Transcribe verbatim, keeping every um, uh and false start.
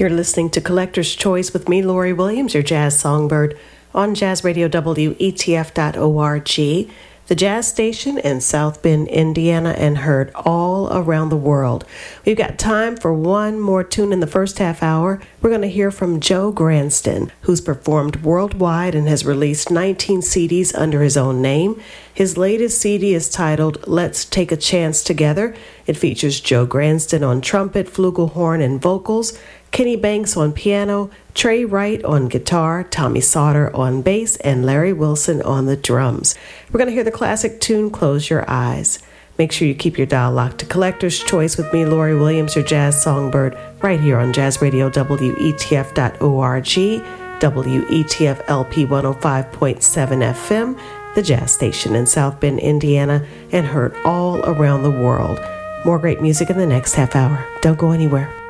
You're listening to Collector's Choice with me, Lori Williams, your jazz songbird, on Jazz Radio W E T F dot org, the jazz station in South Bend, Indiana, and heard all around the world. We've got time for one more tune in the first half hour. We're going to hear from Joe Gransden, who's performed worldwide and has released nineteen C Ds under his own name. His latest C D is titled Let's Take a Chance Together. It features Joe Gransden on trumpet, flugelhorn, and vocals, Kenny Banks on piano, Trey Wright on guitar, Tommy Sauter on bass, and Larry Wilson on the drums. We're going to hear the classic tune, Close Your Eyes. Make sure you keep your dial locked to Collector's Choice with me, Lori Williams, your jazz songbird, right here on Jazz Radio W E T F dot org, W E T F L P one oh five point seven F M, the jazz station in South Bend, Indiana, and heard all around the world. More great music in the next half hour. Don't go anywhere.